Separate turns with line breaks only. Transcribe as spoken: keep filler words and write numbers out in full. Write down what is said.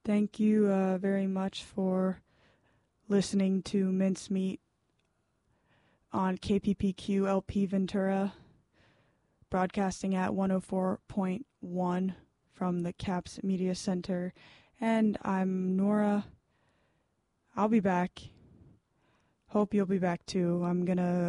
Thank you uh, very much for listening to Mincemeat on K P P Q L P Ventura, broadcasting at one oh four point one from the CAPS Media Center. And I'm Nora. I'll be back. Hope you'll be back too. I'm going to